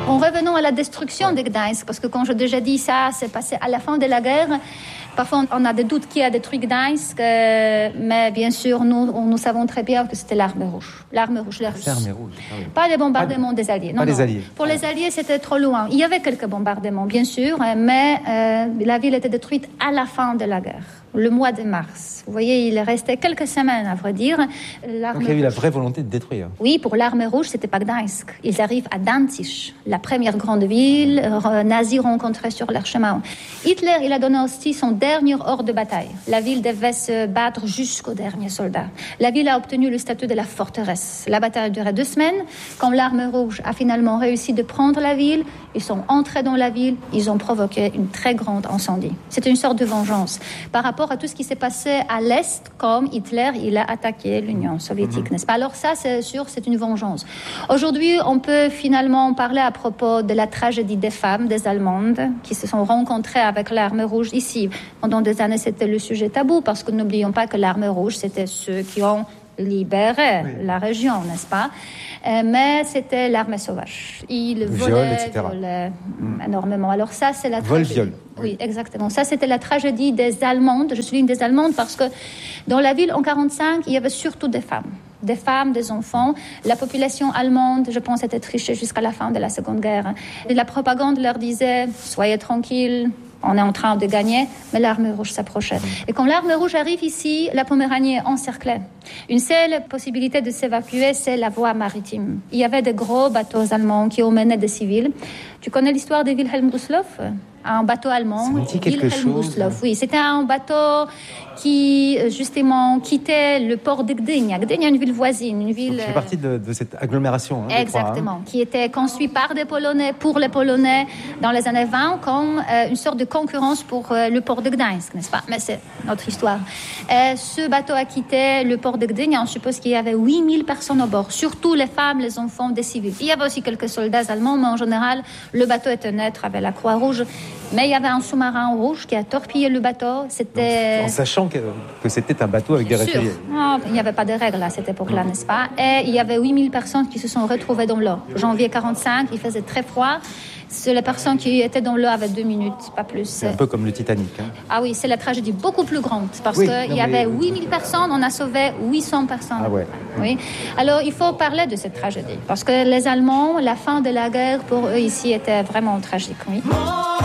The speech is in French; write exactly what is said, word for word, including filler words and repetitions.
En revenant à la destruction de Gdańsk, parce que quand j'ai déjà dit ça, c'est passé à la fin de la guerre. Parfois, on a des doutes qui a détruit Gdańsk, euh, mais bien sûr, nous, on, nous savons très bien que c'était l'armée rouge. L'armée rouge, les Russes. L'armée rouge. Ah oui. Pas les bombardements des Alliés. Non, pas non. les Alliés. Pour les Alliés, c'était trop loin. Il y avait quelques bombardements, bien sûr, mais euh, la ville était détruite à la fin de la guerre, le mois de mars. Vous voyez, il restait quelques semaines, à vrai dire. L'armée Donc il y a eu la vraie volonté de détruire. Oui, pour l'armée rouge, c'était pas Gdańsk. Ils arrivent à Danzig, la première grande ville euh, nazie rencontrée sur leur chemin. Hitler, il a donné aussi son dernier ordre de bataille. La ville devait se battre jusqu'au dernier soldat. La ville a obtenu le statut de la forteresse. La bataille a duré deux semaines. Quand l'armée rouge a finalement réussi de prendre la ville, ils sont entrés dans la ville, ils ont provoqué une très grande incendie. C'était une sorte de vengeance par rapport à tout ce qui s'est passé à l'Est, comme Hitler, il a attaqué l'Union soviétique, mmh. n'est-ce pas? Alors ça, c'est sûr, c'est une vengeance. Aujourd'hui, on peut finalement parler à propos de la tragédie des femmes, des Allemandes, qui se sont rencontrées avec l'armée rouge ici. Pendant des années, c'était le sujet tabou, parce que n'oublions pas que l'armée rouge, c'était ceux qui ont libéré oui. la région, n'est-ce pas? Euh, mais c'était l'armée sauvage. Ils volaient, volaient mmh. énormément. Alors ça, c'est la Vol, tragédie. viol. Oui, exactement. Ça, c'était la tragédie des Allemandes. Je souligne des Allemandes parce que dans la ville, en quarante-cinq, il y avait surtout des femmes. Des femmes, des enfants. La population allemande, je pense, était trichée jusqu'à la fin de la Seconde Guerre. Et la propagande leur disait « Soyez tranquilles, on est en train de gagner », mais l'armée rouge s'approchait. Et quand l'armée rouge arrive ici, la Poméranie est encerclée. Une seule possibilité de s'évacuer, c'est la voie maritime. Il y avait de gros bateaux allemands qui emmenaient des civils. Tu connais l'histoire de Wilhelm Gustloff ? Un bateau allemand, ça me dit quelque Wilhelm chose. Gustloff. Oui, c'était un bateau qui, justement, quittait le port de Gdynia. Gdynia, une ville voisine, une ville... Donc, c'est partie de, de cette agglomération. Hein, exactement, crois, hein. qui était construite par des Polonais, pour les Polonais, dans les années vingt, comme euh, une sorte de concurrence pour euh, le port de Gdańsk, n'est-ce pas? Mais c'est notre histoire. Euh, ce bateau a quitté le port de Gdynia. On suppose qu'il y avait huit mille personnes au bord, surtout les femmes, les enfants, des civils. Il y avait aussi quelques soldats allemands, mais en général, le bateau était neutre avec la Croix-Rouge. Mais il y avait un sous-marin rouge qui a torpillé le bateau. C'était... Donc, en sachant que, que c'était un bateau avec Bien des réfugiés. Non, il n'y avait pas de règles à cette époque-là, n'est-ce pas? Et il y avait huit mille personnes qui se sont retrouvées dans l'eau. Janvier quarante-cinq, il faisait très froid. C'est les personnes qui étaient dans l'eau avaient deux minutes, pas plus. C'est un peu comme le Titanic. Hein. Ah oui, c'est la tragédie beaucoup plus grande parce oui, qu'il y mais... avait huit mille personnes, on a sauvé huit cents personnes. Ah ouais. Oui. Alors il faut parler de cette tragédie parce que les Allemands, la fin de la guerre pour eux ici était vraiment tragique. Oui.